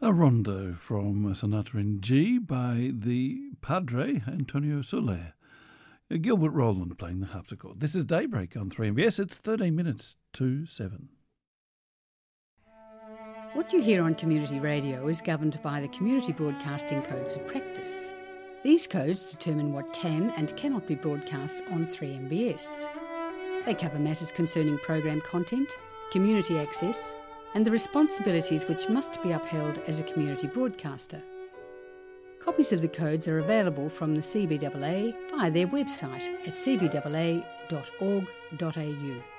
A rondo from Sonata in G by the Padre Antonio Soler. Gilbert Roland playing the harpsichord. This is Daybreak on 3MBS. It's 13 minutes to 7. What you hear on community radio is governed by the Community Broadcasting Codes of Practice. These codes determine what can and cannot be broadcast on 3MBS. They cover matters concerning program content, community access, and the responsibilities which must be upheld as a community broadcaster. Copies of the codes are available from the CBAA via their website at cbaa.org.au.